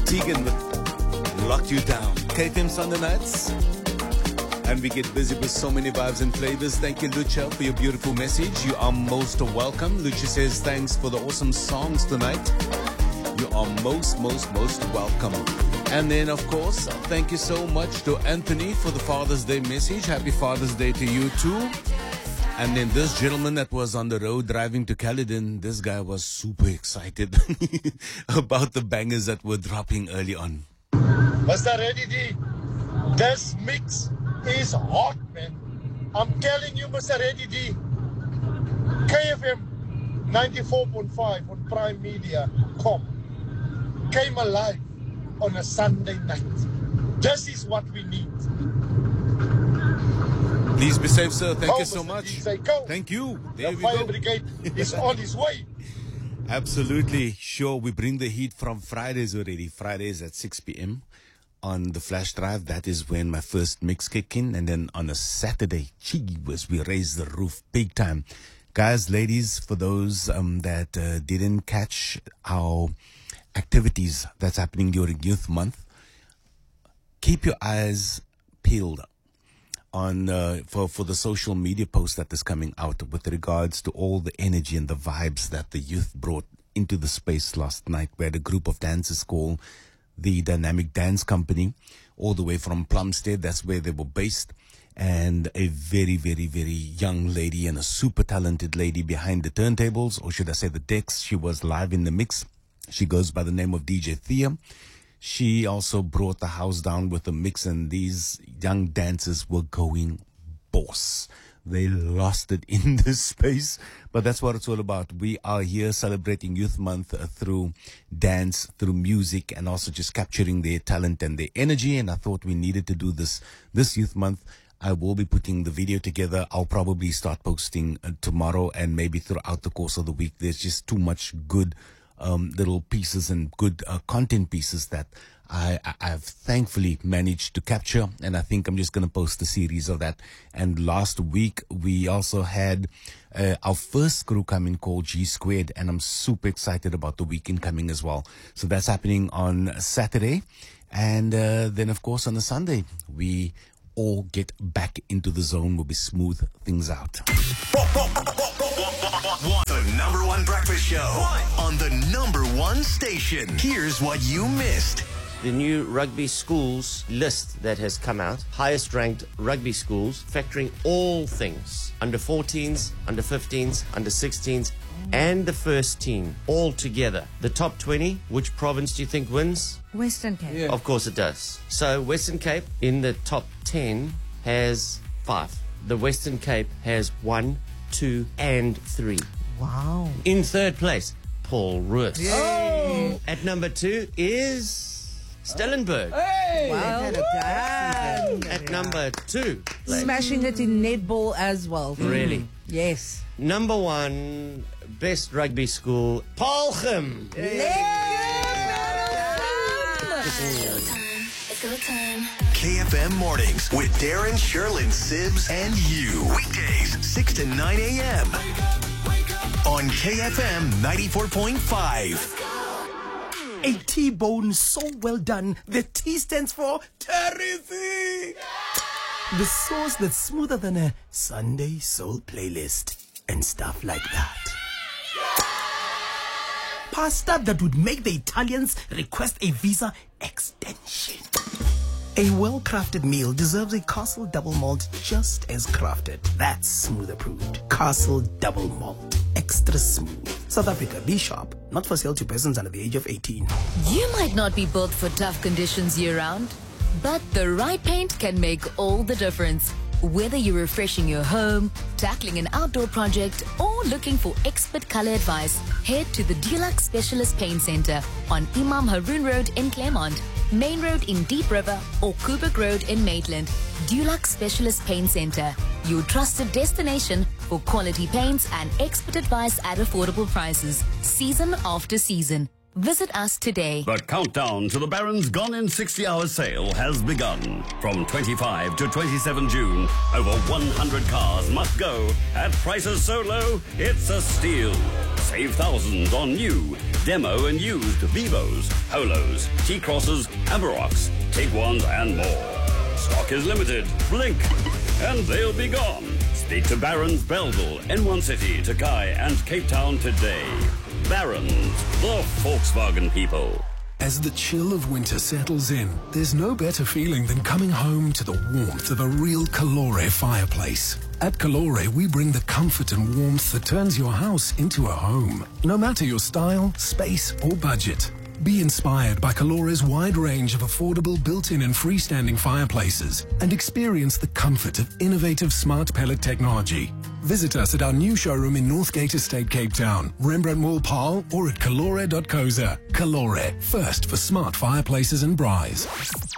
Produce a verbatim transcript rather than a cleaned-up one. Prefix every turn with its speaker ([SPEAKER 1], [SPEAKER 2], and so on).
[SPEAKER 1] Tegan with Locked You Down. K F M Sunday nights. And we get busy with so many vibes and flavors. Thank you, Lucha, for your beautiful message. You are most welcome. Lucha says thanks for the awesome songs tonight. You are most, most, most welcome. And then, of course, thank you so much to Anthony for the Father's Day message. Happy Father's Day to you too. And then this gentleman that was on the road driving to Caledon, this guy was super excited about the bangers that were dropping early on.
[SPEAKER 2] Mister Reddy D, this mix is hot, man. I'm telling you, Mister Reddy D, K F M ninety-four point five on Prime Media com came alive on a Sunday night. This is what we need.
[SPEAKER 1] Please be safe, sir. Thank
[SPEAKER 2] Go,
[SPEAKER 1] you so
[SPEAKER 2] Mister
[SPEAKER 1] much.
[SPEAKER 2] D, say go.
[SPEAKER 1] Thank you. There
[SPEAKER 2] The
[SPEAKER 1] we
[SPEAKER 2] fire
[SPEAKER 1] go.
[SPEAKER 2] brigade is on its way.
[SPEAKER 1] Absolutely. Sure, we bring the heat from Fridays already. Fridays at six p.m. on the flash drive. That is when my first mix kick in. And then on a Saturday, gee whiz, we raise the roof big time. Guys, ladies, for those um, that uh, didn't catch our activities that's happening during Youth Month, keep your eyes peeled on uh, for, for the social media post that is coming out with regards to all the energy and the vibes that the youth brought into the space last night. We had a group of dancers called the Dynamic Dance Company, all the way from Plumstead. That's where they were based. And a very, very, very young lady and a super talented lady behind the turntables, or should I say the decks. She was live in the mix. She goes by the name of D J Thea. She also brought the house down with the mix, and these young dancers were going boss. They lost it in this space, but that's what it's all about. We are here celebrating Youth Month uh, through dance, through music, and also just capturing their talent and their energy. And I thought we needed to do this this Youth Month. I will be putting the video together. I'll probably start posting uh, tomorrow and maybe throughout the course of the week. There's just too much good um, little pieces and good uh, content pieces that I, I, I've thankfully managed to capture. And I think I'm just going to post a series of that. And last week, we also had uh, our first crew coming called G Squared. And I'm super excited about the weekend coming as well. So that's happening on Saturday. And uh, then, of course, on a Sunday, we all get back into the zone where we smooth things out.
[SPEAKER 3] The number one breakfast show on the number one station. Here's what you missed.
[SPEAKER 4] The new rugby schools list that has come out, highest ranked rugby schools, factoring all things, under fourteens, under fifteens, under sixteens, and the first team, all together. The top twenty, which province do you think wins?
[SPEAKER 5] Western Cape.
[SPEAKER 1] Yeah.
[SPEAKER 4] Of course it does. So Western Cape in the top ten has five. The Western Cape has one, two, and three.
[SPEAKER 5] Wow.
[SPEAKER 4] In third place, Paul Roos.
[SPEAKER 5] Oh.
[SPEAKER 4] At number two is Stellenberg.
[SPEAKER 5] Well done.
[SPEAKER 4] At number two, place.
[SPEAKER 5] Smashing it in netball as well.
[SPEAKER 4] Really?
[SPEAKER 5] Yes.
[SPEAKER 4] Number one, best rugby school, Paarlgem.
[SPEAKER 3] K F M Mornings with Darren, Sherlyn, Sibs, and you. Weekdays, six to nine a.m. on K F M ninety-four point five.
[SPEAKER 6] A T-bone so well done, the T stands for terrific. The sauce that's smoother than a Sunday soul playlist and stuff like that. Pasta that would make the Italians request a visa extension. A well-crafted meal deserves a Castle Double Malt just as crafted. That's smooth approved. Castle Double Malt. Extra smooth. South Africa, be sharp. Not for sale to persons under the age of eighteen.
[SPEAKER 7] You might not be built for tough conditions year-round, but the right paint can make all the difference. Whether you're refreshing your home, tackling an outdoor project, or looking for expert color advice, head to the Dulux Specialist Paint Center on Imam Haroon Road in Claremont, Main Road in Deep River, or Kubrick Road in Maitland. Dulux Specialist Paint Center, your trusted destination for quality paints and expert advice at affordable prices, season after season. Visit us today.
[SPEAKER 8] The countdown to the Barron's Gone in sixty hour sale has begun. From twenty-fifth to twenty-seventh June, over one hundred cars must go at prices so low, it's a steal. Save thousands on new, demo and used Vivos, Polos, T-Crosses, Amarocks, Tiguans and more. Stock is limited. Blink and they'll be gone. Speak to Barron's Belleville, N one City, Takai and Cape Town today. Barron's, the Volkswagen people.
[SPEAKER 9] As the chill of winter settles in, there's no better feeling than coming home to the warmth of a real Calore fireplace. At Calore, we bring the comfort and warmth that turns your house into a home, no matter your style, space, or budget. Be inspired by Calore's wide range of affordable built-in and freestanding fireplaces and experience the comfort of innovative smart pellet technology. Visit us at our new showroom in Northgate Estate, Cape Town, Rembrandt Mall, Paarl, or at calore dot co za. Calore, first for smart fireplaces and braais.